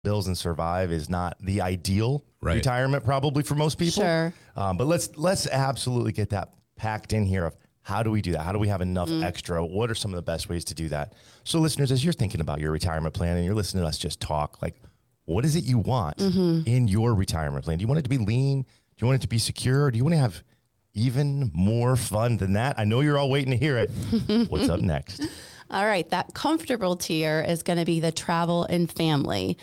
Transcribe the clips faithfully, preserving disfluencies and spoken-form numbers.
bills and survive is not the ideal Right. retirement probably for most people. Sure. Um, but let's let's absolutely get that packed in here of how do we do that? How do we have enough Mm. extra? What are some of the best ways to do that? So listeners, as you're thinking about your retirement plan and you're listening to us just talk, like what is it you want Mm-hmm. in your retirement plan? Do you want it to be lean? Do you want it to be secure? Or do you want to have even more fun than that? I know you're all waiting to hear it. What's up next? All right, that comfortable tier is going to be the travel and family.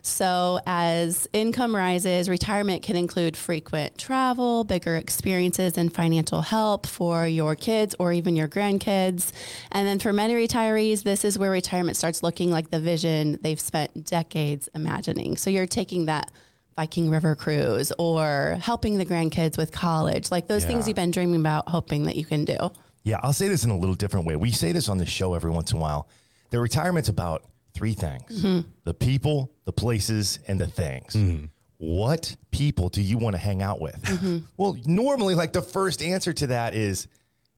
So as income rises, retirement can include frequent travel, bigger experiences, and financial help for your kids or even your grandkids. And then for many retirees, this is where retirement starts looking like the vision they've spent decades imagining. So you're taking that Viking River cruise or helping the grandkids with college, like those Yeah. things you've been dreaming about, hoping that you can do. Yeah, I'll say this in a little different way. We say this on the show every once in a while. The retirement's about three things: the people, the places, and the things. What people do you want to hang out with? Well, normally, like the first answer to that is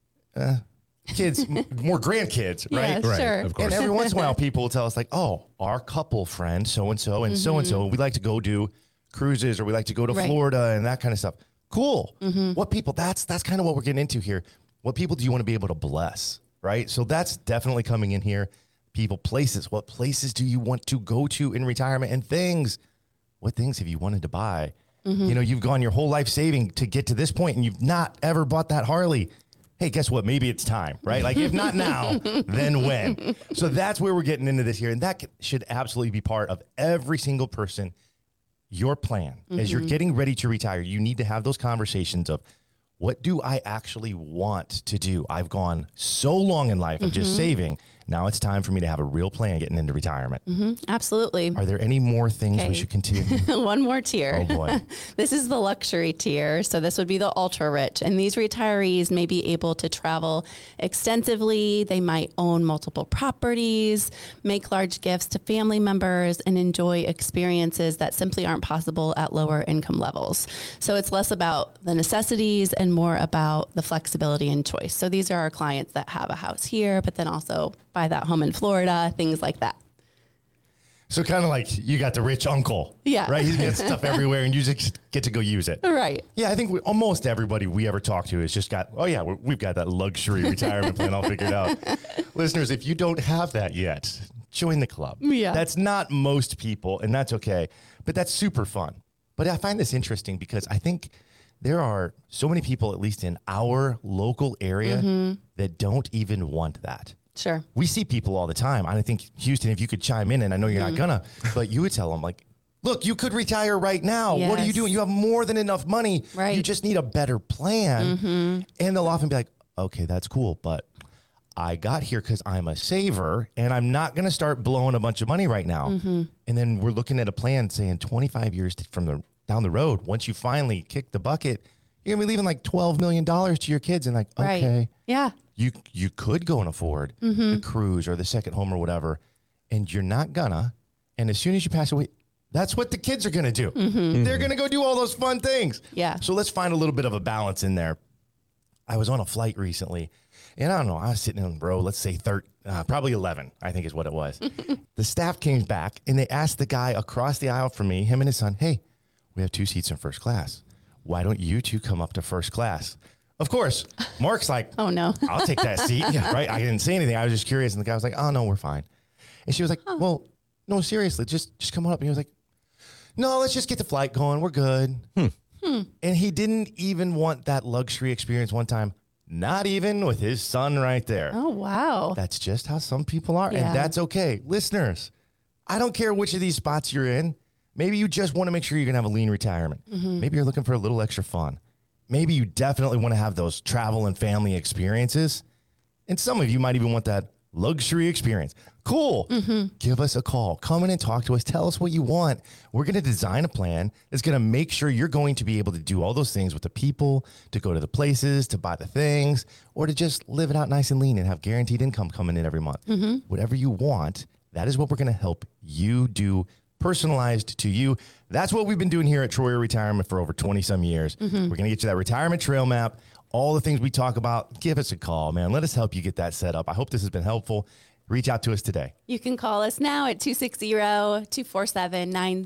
uh, kids, m- more grandkids, right? Yeah, Right, sure. of course. And every once in a while, people will tell us like, oh, our couple friend, so-and-so and so-and-so, we like to go do cruises or we like to go to Right. Florida and that kind of stuff. Cool. What people, that's, that's kind of what we're getting into here. What people do you want to be able to bless, right? So that's definitely coming in here. People, places, what places do you want to go to in retirement, and things, what things have you wanted to buy? You know, you've gone your whole life saving to get to this point and you've not ever bought that Harley. Hey, guess what? Maybe it's time, right? Like if not now, then when? So that's where we're getting into this here. And that c- should absolutely be part of every single person. Your plan as you're getting ready to retire, you need to have those conversations of what do I actually want to do? I've gone so long in life of just saving. Now it's time for me to have a real plan getting into retirement. Absolutely. Are there any more things Okay. we should continue? One more tier. Oh boy. This is the luxury tier. So this would be the ultra rich. And these retirees may be able to travel extensively. They might own multiple properties, make large gifts to family members, and enjoy experiences that simply aren't possible at lower income levels. So it's less about the necessities and more about the flexibility and choice. So these are our clients that have a house here, but then also buy that home in Florida, things like that. So kind of like you got the rich uncle. Yeah. Right? He's got stuff everywhere and you just get to go use it. Right. Yeah, I think we, almost everybody we ever talk to has just got, oh yeah, we're, we've got that luxury retirement plan all figured out. Listeners, if you don't have that yet, join the club. Yeah. That's not most people, and that's okay, but that's super fun. But I find this interesting because I think there are so many people, at least in our local area, that don't even want that. Sure. We see people all the time. I think, Houston, if you could chime in, and I know you're not gonna, but you would tell them, like, look, you could retire right now. What are you Yes. doing? You have more than enough money. Right. You just need a better plan. And they'll often be like, okay, that's cool, but I got here because I'm a saver and I'm not going to start blowing a bunch of money right now. And then we're looking at a plan saying twenty-five years from the down the road, once you finally kick the bucket, you're going to be leaving like twelve million dollars to your kids. And like, Right. okay, Yeah. you you could go and afford the cruise or the second home or whatever, and you're not gonna. And as soon as you pass away, that's what the kids are gonna do. They're gonna go do all those fun things. Yeah. So let's find a little bit of a balance in there. I was on a flight recently, and I don't know, I was sitting in row, let's say third, uh, probably eleven, I think is what it was. The staff came back and they asked the guy across the aisle from me, him and his son, hey, we have two seats in first class. Why don't you two come up to first class? Of course, Mark's like, Oh, no. I'll take that seat. Yeah, right. I didn't say anything. I was just curious. And the guy was like, oh, no, we're fine. And she was like, well, no, seriously, just just come on up. And he was like, no, let's just get the flight going. We're good. And he didn't even want that luxury experience one time, not even with his son right there. Oh, wow. That's just how some people are. Yeah. And that's okay. Listeners, I don't care which of these spots you're in. Maybe you just want to make sure you're going to have a lean retirement. Maybe you're looking for a little extra fun. Maybe you definitely want to have those travel and family experiences. And some of you might even want that luxury experience. Cool. Give us a call. Come in and talk to us. Tell us what you want. We're going to design a plan that's going to make sure you're going to be able to do all those things with the people, to go to the places, to buy the things, or to just live it out nice and lean and have guaranteed income coming in every month. Whatever you want, that is what we're going to help you do, personalized to you. That's what we've been doing here at Troyer Retirement for over twenty some years. We're going to get you that retirement trail map, all the things we talk about. Give us a call, man. Let us help you get that set up. I hope this has been helpful. Reach out to us today. You can call us now at two six zero, two four seven, nine